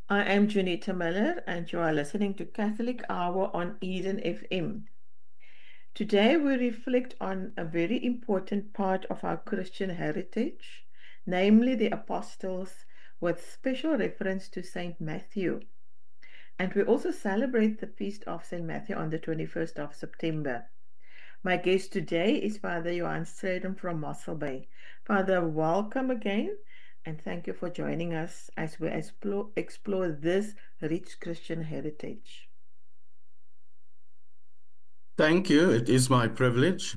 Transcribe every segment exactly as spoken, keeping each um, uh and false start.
I am Junita Miller, and you are listening to Catholic Hour on Eden F M. Today, we reflect on a very important part of our Christian heritage, namely the apostles, with special reference to Saint Matthew. And we also celebrate the feast of Saint Matthew on the twenty-first of September. My guest today is Father Johan Strydom from Mossel Bay. Father, welcome again, and thank you for joining us as we explore, explore this rich Christian heritage. Thank you. It is my privilege.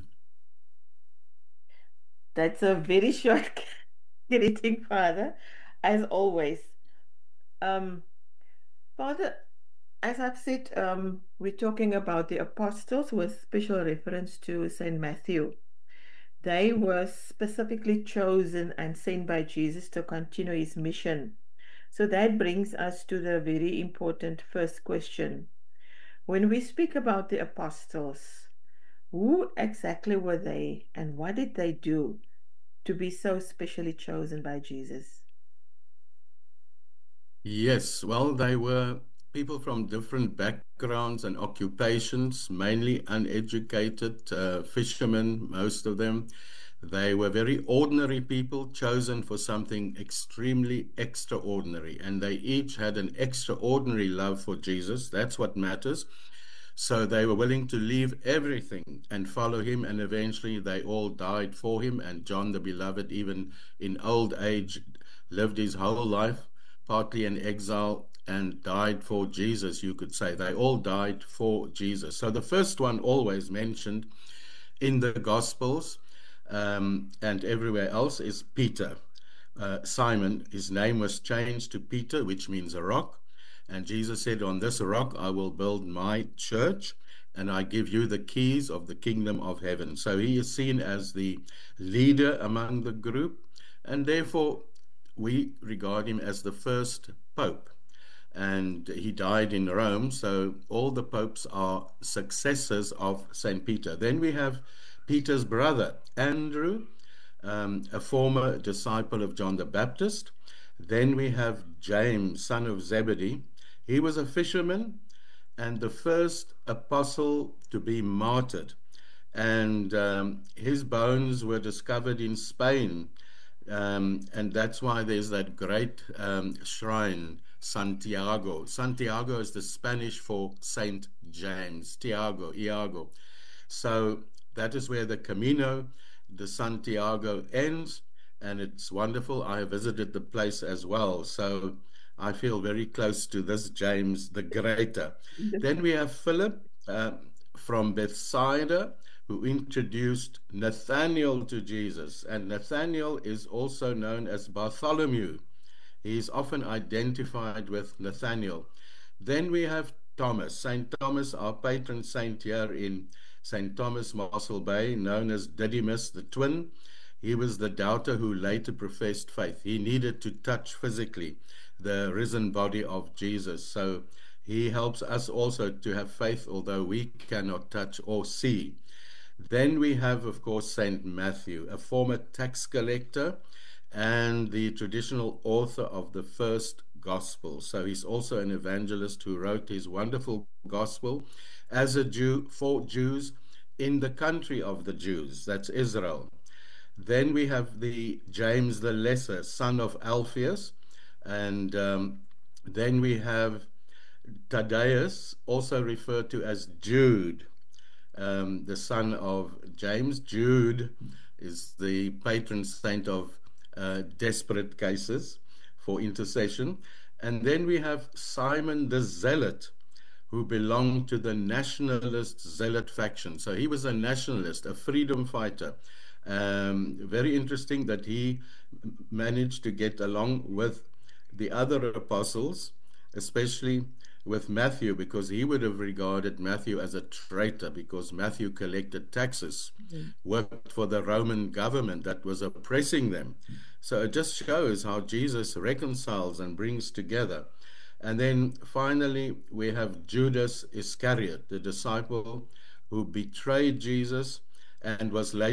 That's a very short greeting, Father, as always. Um, Father, as I've said, um, we're talking about the apostles with special reference to Saint Matthew. They were specifically chosen and sent by Jesus to continue his mission. So that brings us to the very important first question. When we speak about the apostles, who exactly were they and what did they do to be so specially chosen by Jesus? Yes, well, they were people from different backgrounds and occupations, mainly uneducated, uh, fishermen, most of them. They were very ordinary people chosen for something extremely extraordinary, and they each had an extraordinary love for Jesus. That's what matters. So they were willing to leave everything and follow him, and eventually they all died for him. And John the Beloved, even in old age, lived his whole life, partly in exile, and died for Jesus, you could say. They all died for Jesus. So the first one always mentioned in the Gospels um, and everywhere else is Peter. Uh, Simon, his name was changed to Peter, which means a rock. And Jesus said, "On this rock I will build my church, and I give you the keys of the kingdom of heaven." So he is seen as the leader among the group, and therefore we regard him as the first pope. And he died in Rome, so all the popes are successors of Saint Peter. Then we have Peter's brother, Andrew, um, a former disciple of John the Baptist. Then we have James, son of Zebedee. He was a fisherman and the first apostle to be martyred. And um, his bones were discovered in Spain. Um, and that's why there's that great um, shrine, Santiago. Santiago is the Spanish for Saint James, Tiago, Iago. So that is where the Camino de Santiago ends, and it's wonderful. I have visited the place as well, so I feel very close to this James the Greater. Then we have Philip uh, from Bethsaida, who introduced Nathanael to Jesus, and Nathanael is also known as Bartholomew. He is often identified with Nathanael. Then we have Thomas, Saint Thomas, our patron saint here in Saint Thomas, Mossel Bay, known as Didymus the twin. He was the doubter who later professed faith. He needed to touch physically the risen body of Jesus. So he helps us also to have faith, although we cannot touch or see. Then we have, of course, Saint Matthew, a former tax collector and the traditional author of the first gospel. So he's also an evangelist who wrote his wonderful gospel as a Jew for Jews in the country of the Jews, that's Israel. Then we have the James the Lesser, son of Alphaeus, and um, then we have Thaddeus, also referred to as Jude, um, the son of James. Jude is the patron saint of uh, desperate cases for intercession. And then we have Simon the Zealot, who belonged to the nationalist zealot faction. So he was a nationalist, a freedom fighter. Um, very interesting that he managed to get along with the other apostles, especially with Matthew, because he would have regarded Matthew as a traitor because Matthew collected taxes, Mhm. worked for the Roman government that was oppressing them. So it just shows how Jesus reconciles and brings together. And then finally, we have Judas Iscariot, the disciple who betrayed Jesus and was later